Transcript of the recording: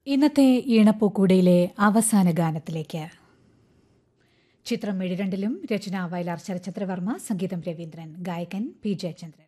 ഇന്നത്തെ ഈണപ്പൂക്കൂടയിലെ അവസാന ഗാനത്തിലേക്ക്. ചിത്രം 72 രചന വയലാർ ശരചന്ദ്രവർമ്മ, സംഗീതം രവീന്ദ്രൻ, ഗായകൻ പി ജയചന്ദ്രൻ.